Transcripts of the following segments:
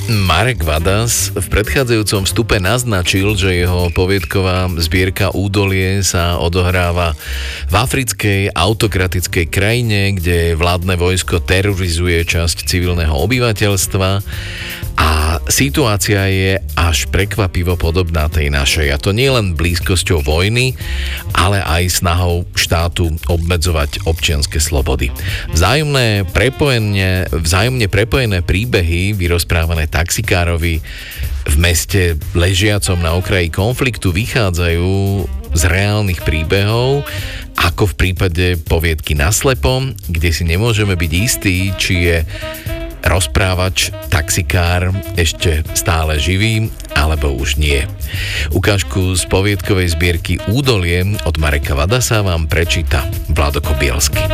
Marek Vadas v predchádzajúcom vstupe naznačil, že jeho poviedková zbierka Údolie sa odohráva v africkej autokratickej krajine, kde vládne vojsko terorizuje časť civilného obyvateľstva a situácia je až prekvapivo podobná tej našej. A to nie len blízkosťou vojny, ale aj snahou štátu obmedzovať občianske slobody. Vzájomne prepojené príbehy vyrozprávané taxikárovi v meste ležiacom na okraji konfliktu vychádzajú z reálnych príbehov, ako v prípade poviedky Naslepo, kde si nemôžeme byť istí, či je rozprávač, taxikár ešte stále živý, alebo už nie. Ukážku z poviedkovej zbierky Údolie od Mareka Vadasa vám prečíta Vlado Kobielsky.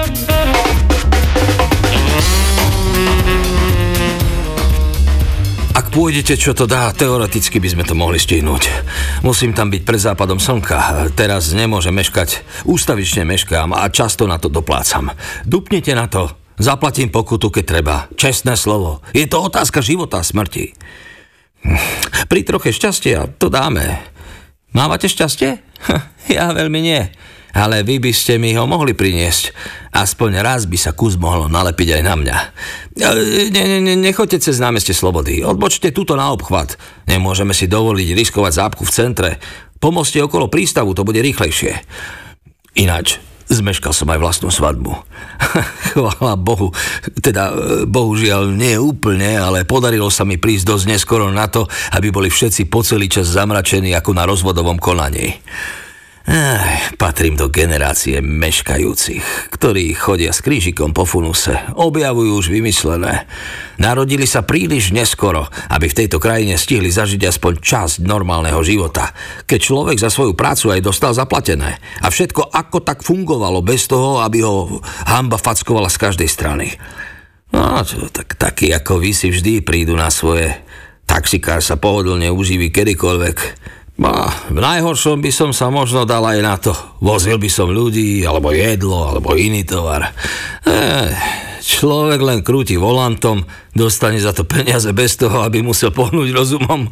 Ak pôjdete, čo to dá, teoreticky by sme to mohli stihnúť. Musím tam byť pred západom slnka. Teraz nemôžem meškať. Ústavične meškám a často na to doplácam. Dupnite na to. Zaplatím pokutu, keď treba. Čestné slovo. Je to otázka života a smrti. Pri troche šťastia to dáme. Mávate šťastie? Ja veľmi nie. Ale vy by ste mi ho mohli priniesť. Aspoň raz by sa kus mohlo nalepiť aj na mňa. Nechoďte cez námestie Slobody. Odbočte túto na obchvat. Nemôžeme si dovoliť riskovať zápchu v centre. Pomozte okolo prístavu, to bude rýchlejšie. Ináč, zmeškal som aj vlastnú svadbu. Chvála Bohu. Teda, bohužiaľ, nie úplne, ale podarilo sa mi prísť dosť neskoro na to, aby boli všetci po celý čas zamračení ako na rozvodovom konaní. Patrím do generácie meškajúcich, ktorí chodia s krížikom po funuse, objavujú už vymyslené. Narodili sa príliš neskoro, aby v tejto krajine stihli zažiť aspoň časť normálneho života, keď človek za svoju prácu aj dostal zaplatené a všetko ako tak fungovalo bez toho, aby ho hanba fackovala z každej strany. No, tak takí ako vy si vždy prídu na svoje. Taxikár sa pohodlne uživí kedykoľvek. V najhoršom by som sa možno dal aj na to. Vozil by som ľudí, alebo jedlo, alebo iný tovar. Človek len krúti volantom, dostane za to peniaze bez toho, aby musel pohnúť rozumom.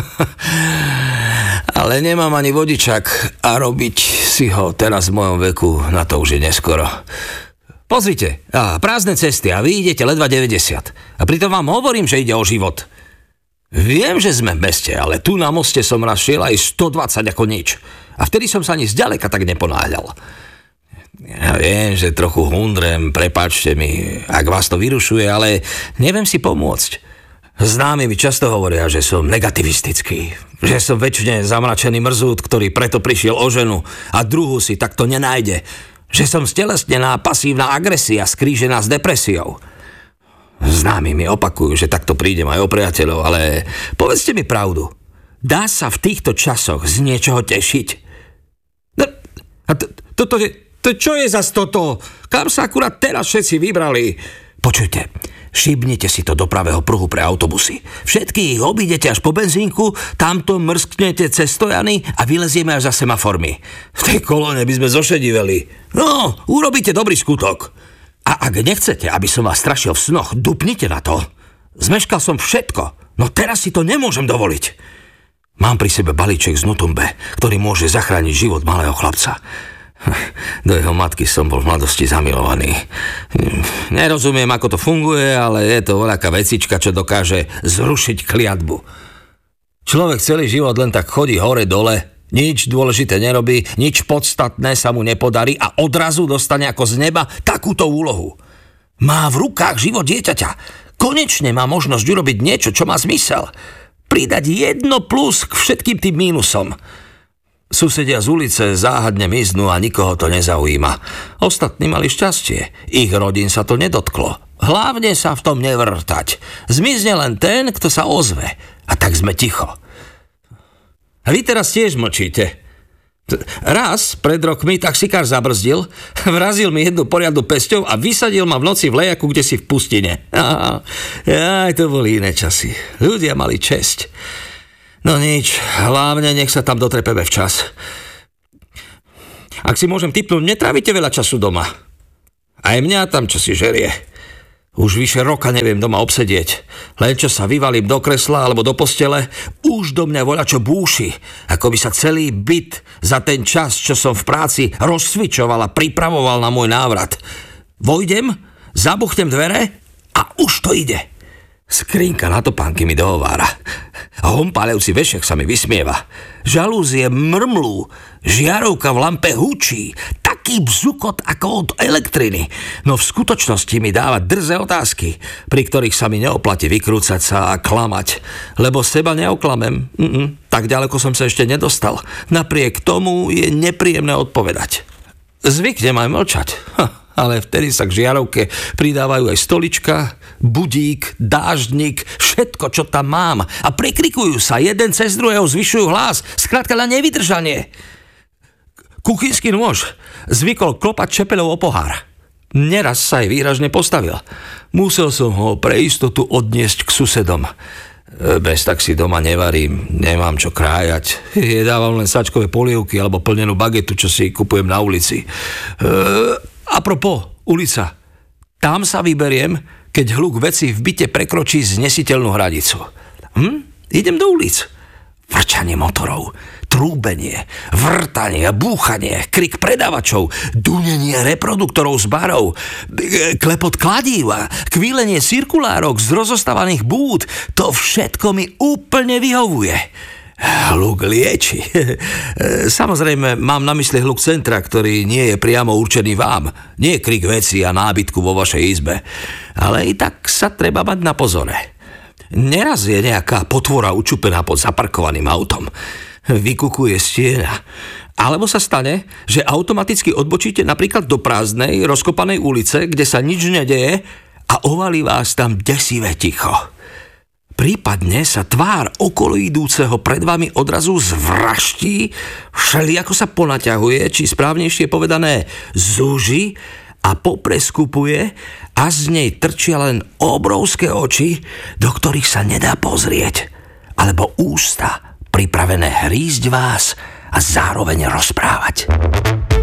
Ale nemám ani vodičak a robiť si ho teraz v mojom veku, na to už je neskoro. Pozrite, prázdne cesty a vy idete ledva 90. A pritom vám hovorím, že ide o život. Viem, že sme v meste, ale tu na moste som raz šiel aj 120 ako nič. A vtedy som sa ani zďaleka tak neponáhľal. Ja viem, že trochu hundrem, prepáčte mi, ak vás to vyrušuje, ale neviem si pomôcť. Známi mi často hovoria, že som negativistický, že som väčšine zamračený mrzút, ktorý preto prišiel o ženu a druhú si takto nenájde, že som stelesnená pasívna agresia skrížená s depresiou. Známi mi opakujú, že takto prídem aj o priateľov, ale povedzte mi pravdu. Dá sa v týchto časoch z niečoho tešiť? To čo je zas toto? Kam sa akurát teraz všetci vybrali? Počujte, šibnite si to do pravého pruhu pre autobusy. Všetky ich obídete až po benzínku, tamto mrsknete cez stojany a vylezieme až za semaformy. V tej kolóne by sme zošediveli. No, urobíte dobrý skutok. A ak nechcete, aby som vás strašil v snoch, dupnite na to. Zmeškal som všetko, no teraz si to nemôžem dovoliť. Mám pri sebe balíček z Nutumbe, ktorý môže zachrániť život malého chlapca. Do jeho matky som bol v mladosti zamilovaný. Nerozumiem, ako to funguje, ale je to voľaká vecička, čo dokáže zrušiť kliatbu. Človek celý život len tak chodí hore-dole, nič dôležité nerobí, nič podstatné sa mu nepodarí a odrazu dostane ako z neba takúto úlohu. Má v rukách život dieťaťa. Konečne má možnosť urobiť niečo, čo má zmysel. Pridať 1 plus k všetkým tým mínusom. Susedia z ulice záhadne miznú a nikoho to nezaujíma. Ostatní mali šťastie. Ich rodín sa to nedotklo. Hlavne sa v tom nevrtať. Zmizne len ten, kto sa ozve. A tak sme ticho. A vy teraz tiež mlčíte. Raz pred rokmi taxikár zabrzdil, vrazil mi jednu poriadnu pesťou a vysadil ma v noci v lejaku, kde si v pustine. Aj to boli iné časy. Ľudia mali česť. No nič, hlavne nech sa tam dotrepeme včas. Ak si môžem tipnúť, netrávite veľa času doma. Aj mňa tam čo si žerie. Už vyše roka neviem doma obsedieť. Len čo sa vyvalím do kresla alebo do postele, už do mňa voľačo búši. Ako by sa celý byt za ten čas, čo som v práci rozcvičoval a pripravoval na môj návrat. Vojdem, zabuchnem dvere a už to ide. Skrinka na topánky mi dohovára. A hompálevci vešek sa mi vysmieva. Žalúzie mrmlú, žiarovka v lampe hučí, taký bzukot ako od elektriny. No v skutočnosti mi dáva drze otázky, pri ktorých sa mi neoplatí vykrúcať sa a klamať, lebo seba neoklamem. Tak ďaleko som sa ešte nedostal. Napriek tomu je nepríjemné odpovedať. Zvyknem aj mlčať. Ale vtedy sa k žiarovke pridávajú aj stolička, budík, dáždnik, všetko, čo tam mám. A prekrikujú sa, jeden cez druhého zvyšujú hlas, skrátka na nevydržanie. Kuchynský nôž zvykol klopať čepeľov o pohár. Neraz sa aj výražne postavil. Musel som ho pre istotu odniesť k susedom. Bez tak si doma nevarím, nemám čo krájať. Jedávam len sačkové polievky alebo plnenú bagetu, čo si kupujem na ulici. Apropos, ulica. Tam sa vyberiem, keď hluk veci v byte prekročí znesiteľnú hranicu. Idem do ulic. Vrčanie motorov, trúbenie, vrtanie a búchanie, krik predávačov, dunenie reproduktorov z barov, klepot kladív a kvílenie cirkulárok z rozostávaných búd, to všetko mi úplne vyhovuje. Hluk lieči. Samozrejme, mám na mysli hluk centra, ktorý nie je priamo určený vám. Nie je krik veci a nábytku vo vašej izbe. Ale i tak sa treba mať na pozore. Neraz je nejaká potvora učupená pod zaparkovaným autom. Vykukuje stieňa. Alebo sa stane, že automaticky odbočíte napríklad do prázdnej, rozkopanej ulice, kde sa nič nedeje a ovalí vás tam desivé ticho. Prípadne sa tvár okolo idúceho pred vami odrazu zvraští, všelijako sa ponaťahuje, či správnejšie povedané zúži a popreskupuje a z nej trčia len obrovské oči, do ktorých sa nedá pozrieť, alebo ústa pripravené hrísť vás a zároveň rozprávať.